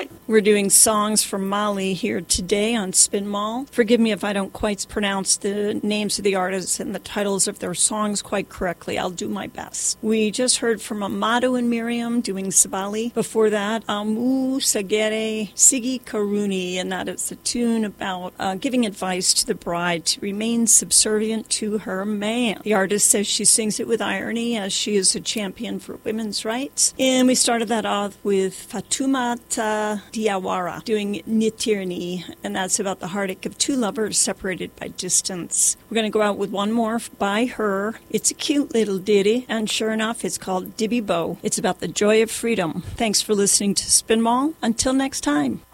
right. We're doing songs from Mali here today on Spin Mall. Forgive me if I don't quite pronounce the names of the artists and the titles of their songs quite correctly. I'll do my best. We just heard from Amadou and Miriam doing Sabali. Before that, Amu Sagere Sigi Karuni, and that is a tune about giving advice to the bride to remain subservient to her man. The artist says she sings it with irony as she is a champion for women's rights. And we started that off with Fatoumata Diawara doing Nitirni, and that's about the heartache of two lovers separated by distance. We're going to go out with one more by her. It's a cute little ditty, and sure enough, it's called Dibby Bo. It's about the joy of freedom. Thanks for listening to Spin Mall. Until next time.